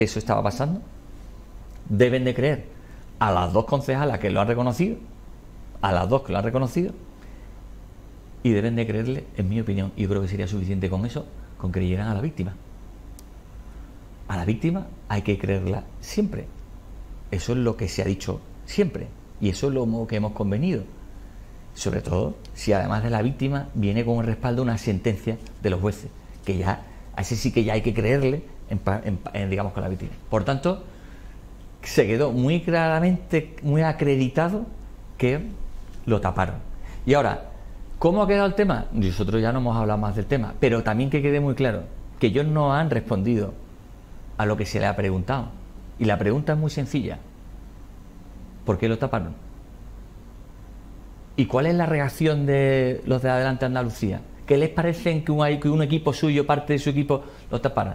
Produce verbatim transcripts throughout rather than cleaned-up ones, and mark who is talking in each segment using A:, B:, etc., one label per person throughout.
A: eso estaba pasando. Deben de creer a las dos concejalas que lo han reconocido, a las dos que lo han reconocido, y deben de creerle, en mi opinión, y yo creo que sería suficiente con eso, con que creyeran a la víctima. A la víctima hay que creerla siempre. Eso es lo que se ha dicho siempre, y eso es lo que hemos convenido. Sobre todo si además de la víctima viene con el respaldo una sentencia de los jueces, que ya, a ese sí que ya hay que creerle, en, en, en, digamos, con la víctima. Por tanto, se quedó muy claramente, muy acreditado que lo taparon. Y ahora, ¿cómo ha quedado el tema? Nosotros ya no hemos hablado más del tema, pero también que quede muy claro que ellos no han respondido a lo que se le ha preguntado. Y la pregunta es muy sencilla. ¿Por qué lo taparon? ¿Y cuál es la reacción de los de Adelante Andalucía? ¿Qué les parece que un, que un equipo suyo, parte de su equipo, lo taparan?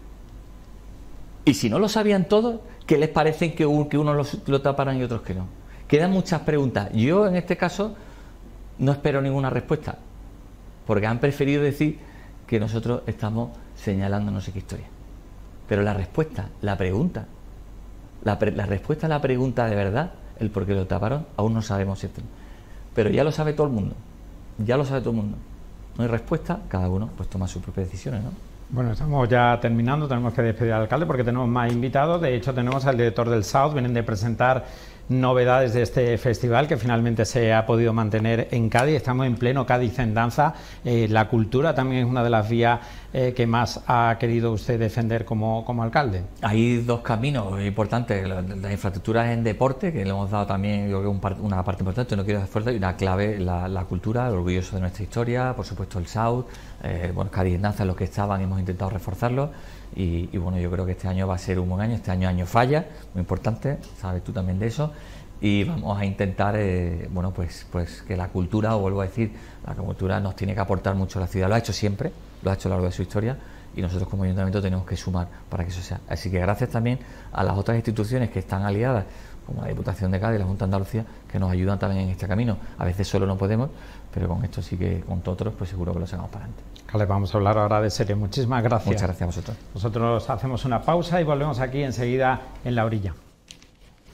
A: Y si no lo sabían todos, ¿qué les parece que, un, que unos lo, lo taparan y otros que no? Quedan muchas preguntas. Yo, en este caso, no espero ninguna respuesta, porque han preferido decir que nosotros estamos señalando no sé qué historia. Pero la respuesta, la pregunta, la, pre, la respuesta a la pregunta de verdad, el por qué lo taparon, aún no sabemos si esto. Pero ya lo sabe todo el mundo, ya lo sabe todo el mundo. No hay respuesta, cada uno pues toma sus propias decisiones, ¿no?
B: Bueno, estamos ya terminando, tenemos que despedir al alcalde porque tenemos más invitados. De hecho, tenemos al director del South, vienen de presentar novedades de este festival que finalmente se ha podido mantener en Cádiz. Estamos en pleno Cádiz en danza. Eh, la cultura también es una de las vías eh, que más ha querido usted defender como, como alcalde.
A: Hay dos caminos importantes. La, la infraestructura en deporte, que le hemos dado también, yo creo, un par, una parte importante, no quiero hacer fuerza, y una clave, la, la cultura, el orgulloso de nuestra historia, por supuesto el South, eh, bueno, Cádiz en danza, los que estaban, hemos intentado reforzarlo. Y, y bueno, yo creo que este año va a ser un buen año. Este año año falla, muy importante, sabes tú también de eso, y vamos a intentar eh, bueno pues pues que la cultura, o vuelvo a decir, la cultura nos tiene que aportar mucho a la ciudad. Lo ha hecho siempre, lo ha hecho a lo largo de su historia, y nosotros como ayuntamiento tenemos que sumar para que eso sea. Así que gracias también a las otras instituciones que están aliadas, como la Diputación de Cádiz, la Junta de Andalucía, que nos ayudan también en este camino. A veces solo no podemos, pero con esto sí que, con otros, pues seguro que lo sacamos para adelante.
B: Vale, vamos a hablar ahora de serie. Muchísimas gracias.
A: Muchas gracias a vosotros.
B: Nosotros hacemos una pausa y volvemos aquí enseguida en La Orilla.